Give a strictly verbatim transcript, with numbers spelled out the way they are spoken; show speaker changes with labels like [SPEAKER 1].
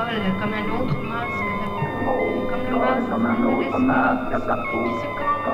[SPEAKER 1] parole comme un autre masque, comme le masque d'un esprit qui se campe